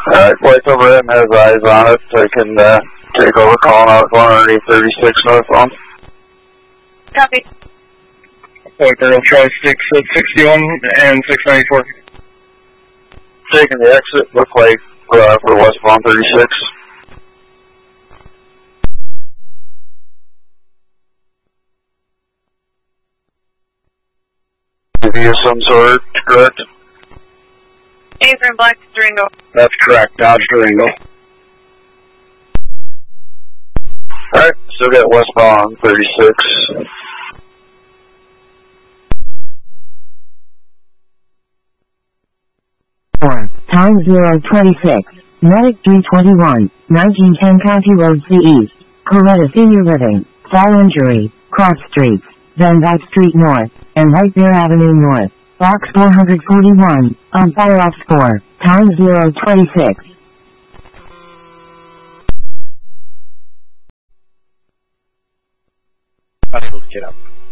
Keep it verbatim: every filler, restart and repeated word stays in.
Alright, White's over and has eyes on it, so I can uh, take over calling out one eight thirty-six northbound. Copy. White Girl, try six at sixty-one and six ninety-four. Taking the exit, look like uh, for westbound thirty-six. Maybe of some sort, correct? Adrian Black Durango. That's correct, Dodge Durango. Alright, still got westbound thirty-six. Four, time zero twenty-six, Medic three twenty-one, nineteen ten County Road C East, Coretta Senior Living, fall injury, cross streets, Van Dyke Street North, and White Bear Avenue North, box four forty-one, on fire off score, time zero twenty-six. Unable to get up.